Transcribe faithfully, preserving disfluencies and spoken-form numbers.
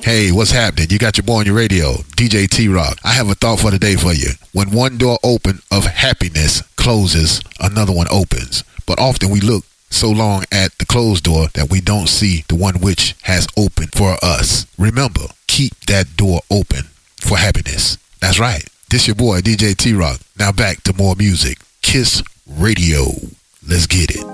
Hey, what's happening? You got your boy on your radio, D J T-Rock. I have a thought for the day for you. When one door open of happiness closes, another one opens. But often we look so long at the closed door that we don't see the one which has opened for us. Remember, keep that door open for happiness. That's right. This your boy, D J T-Rock. Now back to more music. Kiss Radio. Let's get it.